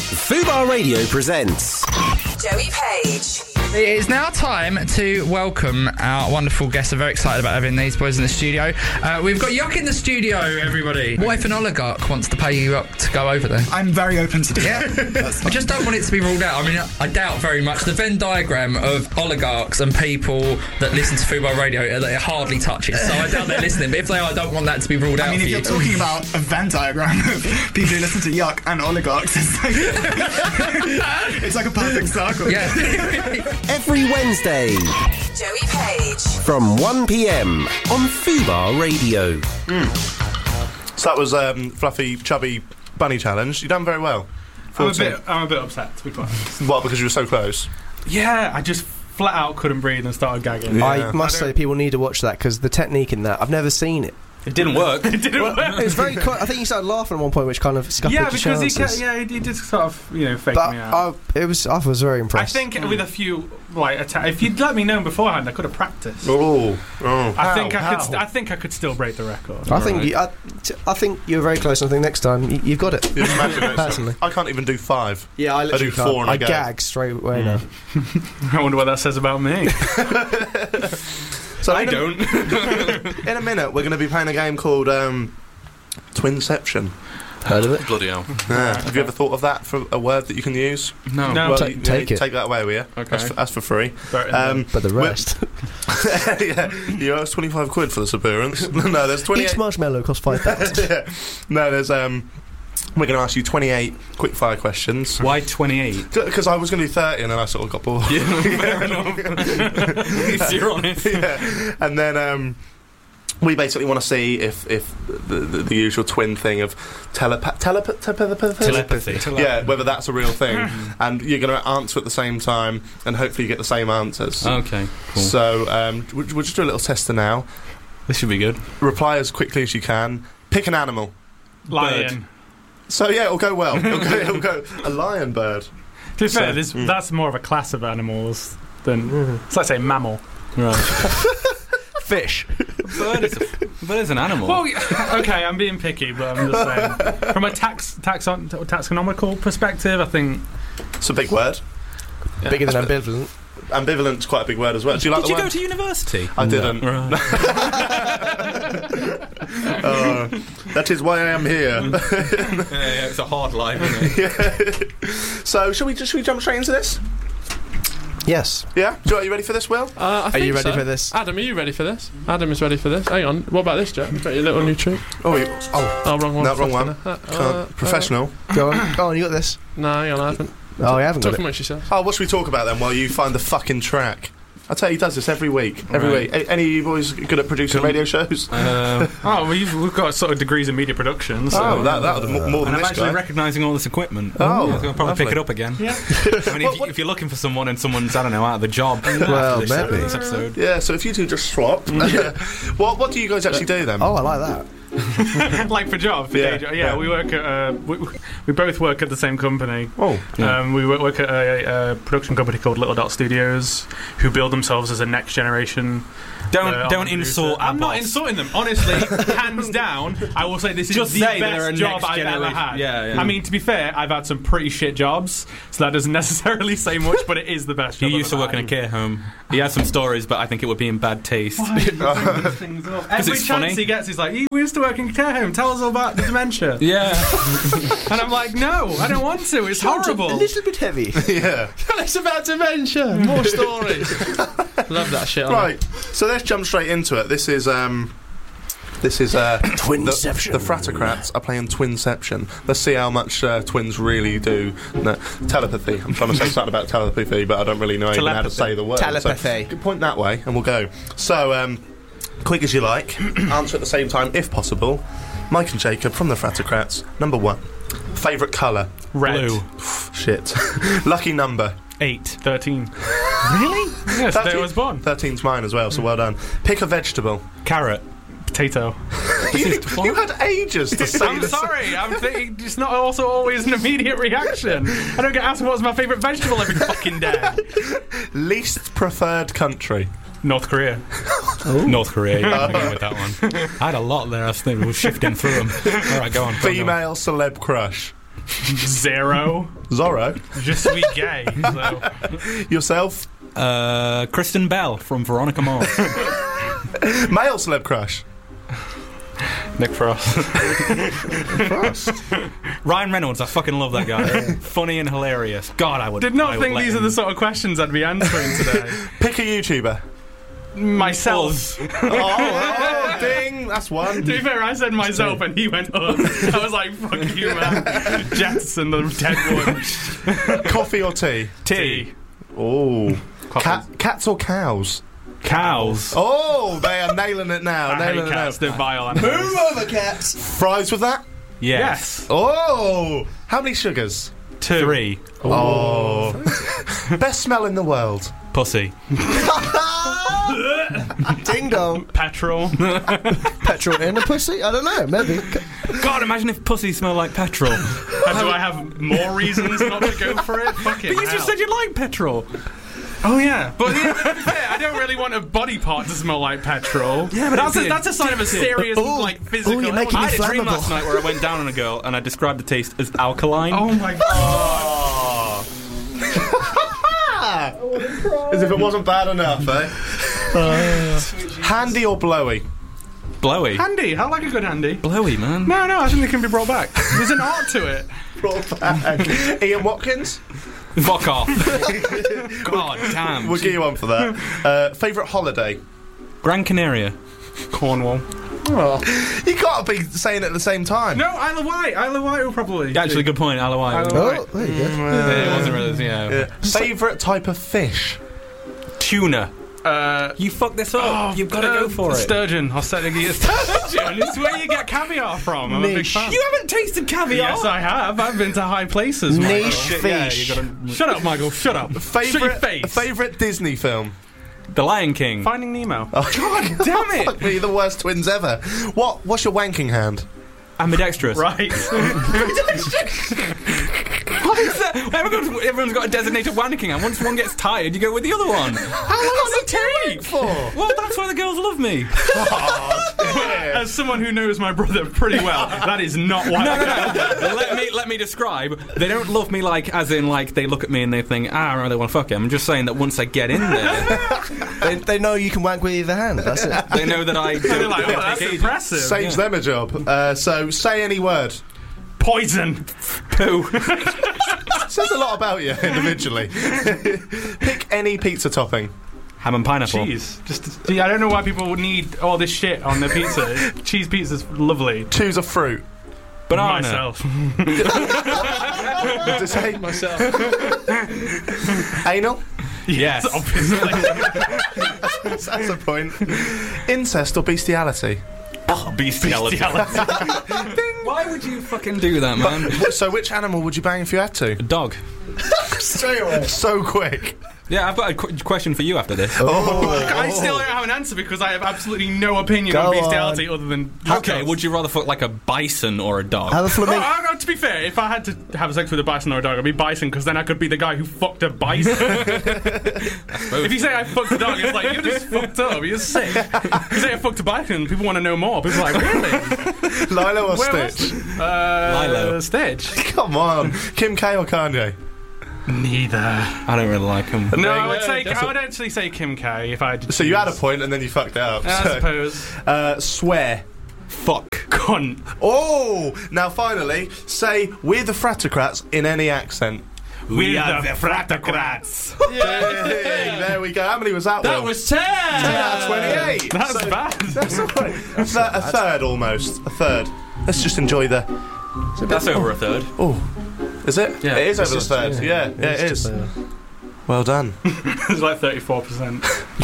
Fubar Radio presents Joey Page. It is now time to welcome our wonderful guests. I'm very excited about having these boys in the studio. We've got Yuck in the studio, everybody. What if an oligarch wants to pay you up to go over there? I'm very open to do that. I just don't want it to be ruled out. I mean, I doubt very much. The Venn diagram of oligarchs and people that listen to Fubar Radio, they hardly touch it. So I doubt they're listening. But if they are, I don't want that to be ruled out I mean, for if you. you're talking about a Venn diagram of people who listen to Yuck and oligarchs, it's like, it's like a perfect circle. Yeah. every Wednesday Joey Page. from 1 p.m. on Fubar Radio. So that was Fluffy Chubby Bunny Challenge. You done very well. I'm a bit upset, to be quite honest. What, because you were so close? Yeah, I just flat out couldn't breathe and started gagging. Yeah. I must say, people need to watch that because the technique in that, I've never seen it. It didn't work. It didn't work. It was very close. I think he started laughing at one point, which kind of scuppered Yeah, your because chances. he did sort of, fake But me out. I was very I impressed. think with a few if you'd let me know beforehand, I could have practiced. Oh. I think I could still break the record. I think I think you're very close. I think next time you've got it. You imagine it. Personally. I can't even do 5. Yeah, I literally do 4 and I gag straight away now. I wonder what that says about me. So I don't. In a minute, we're going to be playing a game called Twinception. Heard of it? Bloody hell. Yeah. Have you ever thought of that for a word that you can use? No. No. Well, Take it. Take that away, will you? Okay. That's for free. But the rest. Yeah, you owe us 25 quid for this appearance. No, there's 28. Each marshmallow costs £5. Yeah. No, there's we're going to ask you 28 quickfire questions. Why 28? Because I was going to do 30 and then I sort of got bored. Yeah, fair enough. If you're honest. Yeah. And then we basically want to see if the usual twin thing of telepathy. Yeah, whether that's a real thing. And you're going to answer at the same time and hopefully you get the same answers. Okay, cool. So we'll just do a little tester now. This should be good. Reply as quickly as you can. Pick an animal. Lion. So yeah, it'll go well. It'll go a lion bird. To be fair, that's more of a class of animals than... So let's say mammal. Right. Fish. Bird is an animal. Well, okay, I'm being picky, but I'm just saying. From a taxonomical perspective, I think... It's a big word. Bigger than ambivalent. Ambivalent's quite a big word as well. Do you like Did the you word? go to university? I didn't. Right. That is why I am here. yeah, it's a hard life, isn't it? So, should we jump straight into this? Yes. Yeah? Are you ready for this, Will? Are you ready for this? Adam, are you ready for this? Adam is ready for this. Hang on. What about this, Jack? Got your little new treat. Oh, wrong one. no, wrong one. Professional. Go on, you got this. No, hang on, I haven't. Oh, I haven't got Talk it. amongst yourselves. Oh, what should we talk about then while you find the fucking track? I tell you, he does this every week. Every week. Any of you boys good at producing radio shows? We've got sort of degrees in media production. So Oh, that was more than And I'm this actually guy. recognising all this equipment. Oh, I'll probably lovely. pick it up again. Yeah. I mean, if you're looking for someone and someone's, I don't know, out of the job Well, after maybe. this episode. Yeah, so if you two just swap. What do you guys actually do then? Oh, I like that. like for job, Yeah, day job. yeah. We work at we both work at the same company. Oh, We work at a production company called Little Dot Studios, who build themselves as a next generation. Don't insult our I'm not boss. insulting them. Honestly, hands down, I will say this is Just the say that they're a best job next I've ever generation. had. Yeah. I mean, to be fair, I've had some pretty shit jobs, so that doesn't necessarily say much, but it is the best You job used to I've work in ever a care home. He has some stories, but I think it would be in bad taste. Every it's chance funny. he gets, he's like, we used to work in a care home, tell us all about the dementia. Yeah. And I'm like, no, I don't want to, it's horrible. A little bit heavy. yeah. It's about dementia. More stories. Love that shit. Right, so let's jump straight into it. This is Twinception. The Fratocrats are playing Twinception. Let's see how much twins really do. No, telepathy. I'm trying to say something about telepathy, but I don't really know even how to say the word. Telepathy. So, point that way, and we'll go. So, quick as you like. Answer at the same time, if possible. Mike and Jacob from the Fratocrats. Number 1. Favourite colour? Red. Blue. Shit. Lucky number? 8. 13. Really? Yes, I was born. 13's mine as well, so well done. Pick a vegetable. Carrot. Potato. You had ages to say I'm this. sorry, I'm thinking it's not also always an immediate reaction. I don't get asked what's my favourite vegetable every fucking day. Least preferred country. North Korea. North Korea. I'm going with that one. I had a lot there. I was thinking we're shifting through them. All right, go on. Female celeb crush. 0. Zorro. Je suis gay. So. Yourself? Kristen Bell from Veronica Mars. Male celeb crush? Nick Frost. Ryan Reynolds, I fucking love that guy. Funny and hilarious. God, I would. Did not think these are the sort of questions I'd be answering today. Pick a YouTuber. Myself. Oh, ding! That's one. To be fair, I said myself and he went us. I was like, fuck you, man. Jetson, the dead one. Coffee or tea? Tea. Oh. Cats or cows? Cows. Oh, they are nailing it now. I nailing hate it cats. now. They're vile animals. Move over, cats. Fries with that? Yes. Oh. How many sugars? 2. 3. Oh. Best smell in the world? Pussy. Ding dong. Petrol. Petrol in a pussy? I don't know, maybe. God, imagine if pussy smelled like petrol. Do I have more reasons not to go for it? Fucking But you just said you like petrol. Oh yeah, but yeah, I don't really want a body part to smell like petrol. Yeah, but that's a sign of a serious, like, physical. you're making I me had a dream flammable. last night where I went down on a girl and I described the taste as alkaline. Oh my god! As if it wasn't bad enough, eh? Handy or blowy? Blowy. Handy, I like a good handy. Blowy, man. No, I think it can be brought back. There's an art to it. Ian Watkins? Fuck off. God damn. We'll get you on for that. Favourite holiday? Gran Canaria. Cornwall. You can't be saying it at the same time. No, Isle of Wight. Isle of Wight will probably. Actually, good point. Isle of Wight. Isle of Oh, Wight. there you go. Yeah, it wasn't really, yeah. Favourite type of fish? Tuna. You fucked this up. You've got to go for it. Sturgeon. I'll set a sturgeon. It's where you get caviar from. I'm a big Niche. fan. You haven't tasted caviar? Yes, I have. I've been to high places. Michael. Niche fish. Shut up, Michael. Shut up. Shut your face. Favourite Disney film? The Lion King. Finding Nemo. Oh, God damn it! Fuck me, the worst twins ever. What's your wanking hand? Ambidextrous. Right. What is that? Everyone's got a designated wanking, and once one gets tired, you go with the other one. How long does it take? For? Well, that's why the girls love me. As someone who knows my brother pretty well, that is not why. No. Let me describe. They don't love me like, as in, like, they look at me and they think, they want to fuck him. I'm just saying that once I get in there, They know you can wank with either hand. That's it. they know that I They're don't like, oh, that's take ages. impressive. Saves them a job. So say any word. Poison. Poo. Says a lot about you individually. Pick any pizza topping. Ham and pineapple. Cheese. I don't know why people would need all this shit on their pizza. Cheese pizza's lovely. Choose a fruit. Banana. Myself. What did it say? Myself. Anal? Yes. Obviously. That's a point. Incest or bestiality? Bestiality. Why would you fucking do that, man? So which animal would you bang if you had to? A dog. Straight away. So quick. Yeah, I've got a question for you after this. I still don't have an answer because I have absolutely no opinion Go on bestiality on. other than. Okay, would you rather fuck like a bison or a dog? Have a flamingo. To be fair, if I had to have sex with a bison or a dog, I'd be bison because then I could be the guy who fucked a bison. If you say I fucked a dog, it's like you're just fucked up. You're sick. If you say I fucked a bison, people want to know more. People are like, really? Lilo or Where was Stitch? Lilo. Stitch. Come on. Kim K or Kanye? Neither. I don't really like him. No, I would actually say Kim K if I had to So you had a choose. point and then you fucked it up. I suppose. Swear. Fuck. Cunt. Oh! Now finally, say we're the Fratocrats in any accent. We are the Fratocrats. Yay, there we go. How many was that? That Will? was 10! 10 out of 28. That's So- bad. That's all right. A third almost. A third. Let's just enjoy the. That's over a third. Oh, is it? Yeah. It is over the It's third. just- Yeah, it is. Well done. It's like 34%.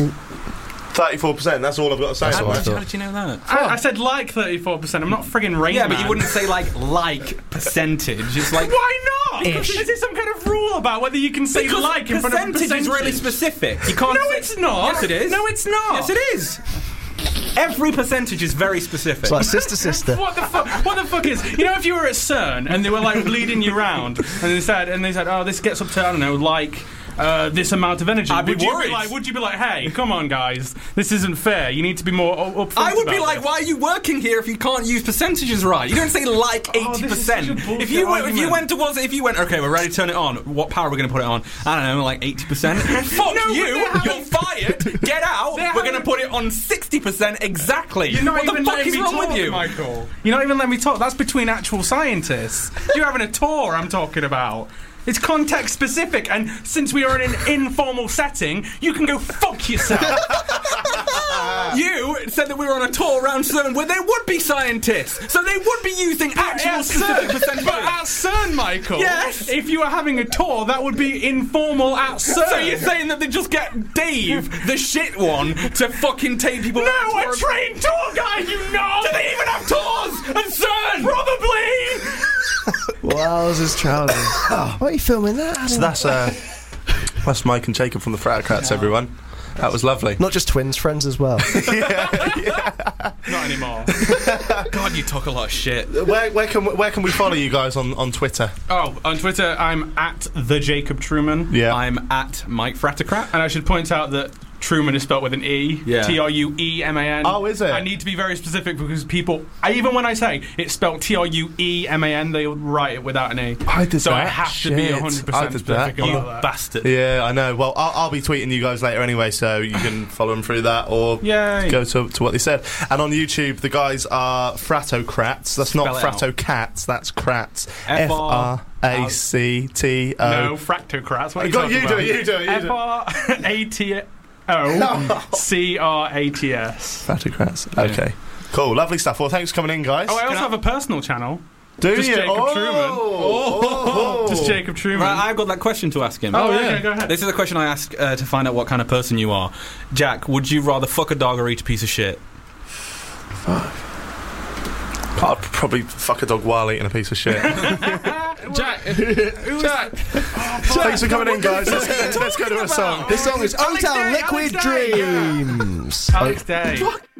34%. That's all I've got to say. How about it. did you know that? I said like 34%. I'm not friggin' Rain Yeah, but Man. you wouldn't say like percentage. It's like Why not? Ish. Is there some kind of rule about whether you can say because like in front of percentage is really specific. You can't. No, say- it's not. Yes, it is. No, it's not. Yes, it is. Every percentage is very specific. It's like sister. What the fuck? What the fuck is? You know, if you were at CERN and they were like leading you around, and they said, oh, this gets up to I don't know, like this amount of energy, I'd be would you worried. would you be like, hey, come on, guys, this isn't fair. You need to be more upfront. I would be about like, this. why are you working here if you can't use percentages right? You don't say like 80%. this is such a bullshit If you argument. went, okay, we're ready to turn it on. What power are we going to put it on? I don't know, like 80%. Fuck No, you! but You're fired. Get out. They're We're going to having- put it on 60% exactly. You're not what even the fuck letting is me wrong talk, with you? Michael. You're not even letting me talk. That's between actual scientists. You're having a tour. I'm talking about. It's context specific, and since we are in an informal setting, you can go fuck yourself. You said that we were on a tour around CERN where there would be scientists, so they would be using actual specific percentages. But at CERN, Michael, Yes. if you were having a tour, that would be informal at CERN. So you're saying that they just get Dave, the shit one, to fucking take people No, on a tour? trained tour guide, you know! Do they even have tours at CERN? Probably! Wowzers, trousers. Why are you filming that? So that's Mike and Jacob from the Fratocrats, everyone. That was lovely. Not just twins, friends as well. Not anymore. God, you talk a lot of shit. Where can we follow you guys on Twitter? Oh, on Twitter, I'm at the Jacob Truman. Yeah. I'm at Mike Fratocrat. And I should point out that Truman is spelled with an E. Yeah. Trueman. Oh, is it? I need to be very specific because people, even when I say it's spelled Trueman, they'll write it without an E. I did so that. I have to be Shit. 100% I did that. specific You about that. Bastard. Yeah, I know. Well, I'll be tweeting you guys later anyway, so you can follow them through that or Yay. go to what they said. And on YouTube, the guys are Fratocrats. That's not Spell it out. Fratocats. That's Crats. F-R- F-R-A-C-T-O. No, Fractocrats. What are you Go, talking you do about? it, you do it, you do it. F-R-A-T-O-C-R-A-T-S. Fratocrats. Okay. Cool. Lovely stuff. Well, thanks for coming in, guys. Oh, I also have a personal channel. Do just you? Jacob Truman. Oh. Just Jacob Truman. Right, I've got that question to ask him. Oh, yeah. Okay, go ahead. This is a question I ask to find out what kind of person you are. Jack, would you rather fuck a dog or eat a piece of shit? I'd probably fuck a dog while eating a piece of shit. Jack. Thanks for coming in, guys. Let's go to a song. This song is O-Town Liquid Alex Day. Dreams. Alex Day.